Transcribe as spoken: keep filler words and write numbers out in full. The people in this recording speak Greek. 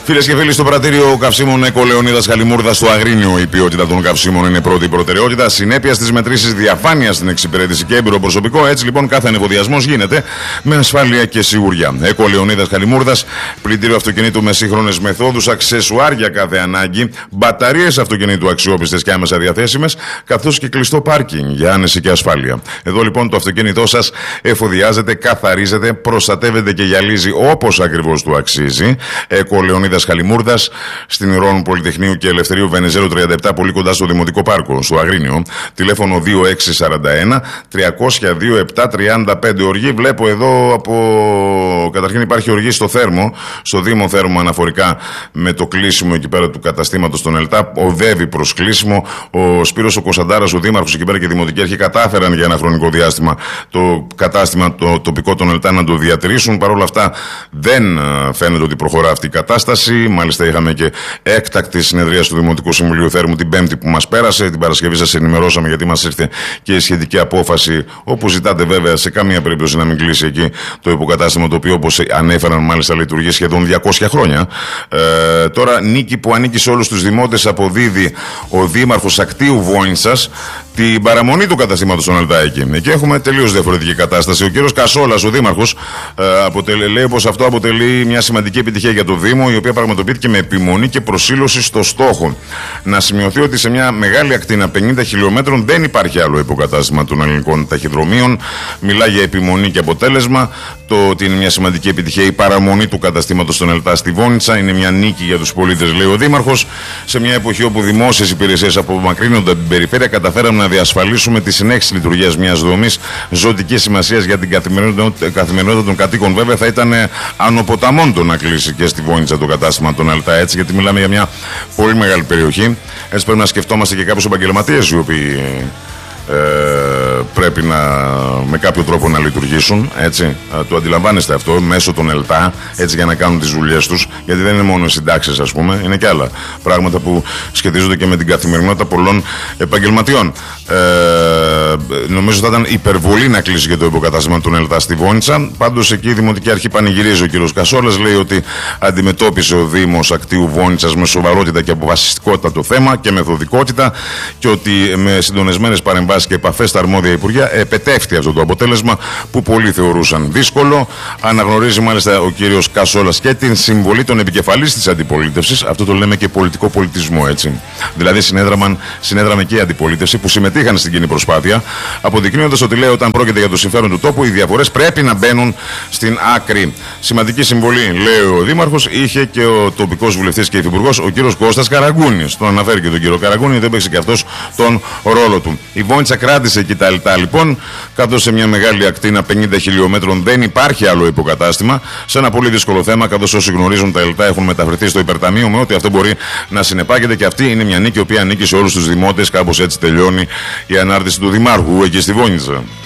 Φίλες και φίλοι, στο πρατήριο καυσίμων ΕΚΟ Λεωνίδας Χαλιμούρδας στο Αγρίνιο, η ποιότητα των καυσίμων είναι πρώτη προτεραιότητα. Συνέπεια στις μετρήσεις, διαφάνεια στην εξυπηρέτηση και έμπειρο προσωπικό. Έτσι λοιπόν, κάθε ανεφοδιασμός γίνεται με ασφάλεια και σιγουριά. ΕΚΟ Λεωνίδας Χαλιμούρδας, πλυντήριο αυτοκινήτου με σύγχρονες μεθόδους, αξεσουάρ για κάθε ανάγκη, μπαταρίες αυτοκινήτου αξιόπιστες και άμεσα διαθέσιμες, καθώς και κλειστό πάρκινγκ για άνεση και ασφάλεια. Εδώ λοιπόν το αυτοκίνητό σας εφοδιάζεται, καθαρίζεται, προστατεύεται και γυαλίζει όπως ακριβώς του αξίζει. ΕΚΟ Λεωνίδας Χαλιμούρδας, στην Ηρώνου Πολυτεχνείου και Ελευθερίου Βενιζέλου τριάντα επτά, πολύ κοντά στο Δημοτικό Πάρκο, στο Αγρίνιο. Τηλέφωνο δύο έξι τέσσερα ένα τριακόσια δύο επτά τριάντα πέντε. Οργή βλέπω εδώ από. Καταρχήν υπάρχει οργή στο Θέρμο, στο Δήμο Θέρμο, αναφορικά με το κλείσιμο εκεί πέρα του καταστήματος των ΕΛΤΑ. Οδεύει προς κλείσιμο. Ο Σπύρος ο Κωνσταντάρας, ο Δήμαρχος εκεί πέρα και η Δημοτική Αρχή κατάφεραν για ένα χρονικό διάστημα το κατάστημα το τοπικό των ΕΛΤΑ να το διατηρήσουν. Παρ' όλα αυτά δεν φαίνεται ότι προχωρά αυτή η κατάσταση. Μάλιστα, είχαμε και έκτακτη συνεδρία του Δημοτικού Συμβουλίου Θέρμου την Πέμπτη που μας πέρασε. Την Παρασκευή σας ενημερώσαμε, γιατί μας ήρθε και η σχετική απόφαση, όπου ζητάτε βέβαια σε καμία περίπτωση να μην κλείσει εκεί το υποκατάστημα, το οποίο, όπως ανέφεραν, μάλιστα λειτουργεί σχεδόν διακόσια χρόνια. Ε, τώρα, νίκη που ανήκει σε όλους τους δημότες, αποδίδει ο Δήμαρχος Ακτίου Βόιντσας την παραμονή του καταστήματος των ΕΛΤΑ εκεί. Εκεί έχουμε τελείως διαφορετική κατάσταση. Ο κύριος Κασόλας, ο Δήμαρχος, ε, λέει πως αυτό αποτελεί μια σημαντική επιτυχία για το Δήμο, η οποία πραγματοποιήθηκε με επιμονή και προσήλωση στο στόχο. Να σημειωθεί ότι σε μια μεγάλη ακτίνα πενήντα χιλιόμετρων δεν υπάρχει άλλο υποκατάστημα των ελληνικών ταχυδρομείων. Μιλάει για επιμονή και αποτέλεσμα. Το ότι είναι μια σημαντική επιτυχία η παραμονή του καταστήματος των ΕΛΤΑ στη Βόνιτσα είναι μια νίκη για τους πολίτες, λέει ο Δήμαρχος. Σε μια εποχή όπου δημόσιες υπηρεσίες απομακρύνονται από την περιφέρεια, καταφέραμε να διασφαλίσουμε τη συνέχιση λειτουργίας μιας δομής ζωτικής σημασίας για την καθημερινότητα, καθημερινότητα των κατοίκων. Βέβαια, θα ήταν ανοποταμόντο να κλείσει και στη Βόνιτσα το κατάστημα των ΕΛΤΑ, έτσι, γιατί μιλάμε για μια πολύ μεγάλη περιοχή. Έτσι, πρέπει να σκεφτόμαστε και κάποιους επαγγελματίες οι οποίοι Ε, πρέπει να, με κάποιο τρόπο να λειτουργήσουν, έτσι. Ε, το αντιλαμβάνεστε αυτό, μέσω των ΕΛΤΑ, έτσι, για να κάνουν τις δουλειές τους, γιατί δεν είναι μόνο οι συντάξεις, ας πούμε, είναι και άλλα πράγματα που σχετίζονται και με την καθημερινότητα πολλών επαγγελματιών. Ε, νομίζω θα ήταν υπερβολή να κλείσει και το υποκατάστημα των ΕΛΤΑ στη Βόνιτσα. Πάντως εκεί η Δημοτική Αρχή πανηγυρίζει ο κύριος Κασόλας, λέει ότι αντιμετώπισε ο Δήμος Ακτίου Βόνιτσας με σοβαρότητα και αποφασιστικότητα το θέμα και μεθοδικότητα, και ότι με συντονισμένες παρεμβάσεις και επαφές στα αρμόδια υπουργεία επετεύχθη αυτό το αποτέλεσμα που πολλοί θεωρούσαν δύσκολο. Αναγνωρίζει μάλιστα ο κύριος Κασόλας και την συμβολή των επικεφαλής της αντιπολίτευσης. Αυτό το λέμε και πολιτικό πολιτισμό, έτσι. Δηλαδή συνέδραμαν, συνέδραμε και η αντιπολίτευση που συμμετείχαν στην κοινή προσπάθεια, αποδεικνύοντας ότι, λέει, όταν πρόκειται για το συμφέρον του τόπου, οι διαφορές πρέπει να μπαίνουν στην άκρη. Σημαντική συμβολή, λέει ο Δήμαρχος, είχε και ο τοπικός βουλευτής και υφυπουργός, ο κύριος Κώστας Καραγκούνης. Τον αναφέρει και τον κύριο Καραγκούνη, δεν παίξει και αυτός τον ρόλο του. Η Βόνιτσα κράτησε εκεί τα ΕΛΤΑ λοιπόν, καθώς σε μια μεγάλη ακτίνα πενήντα χιλιόμετρων δεν υπάρχει άλλο υποκατάστημα, σε ένα πολύ δύσκολο θέμα, καθώς όσοι γνωρίζουν τα ΕΛΤΑ έχουν μεταφερθεί στο υπερταμείο, με ό,τι αυτό μπορεί να συνεπάγεται, και αυτή είναι μια νίκη η οποία ανήκει σε όλους τους δημότες. Κάπως έτσι τελειώνει η ανάρτηση του Δημάρχου εκεί στη Βόνιτσα.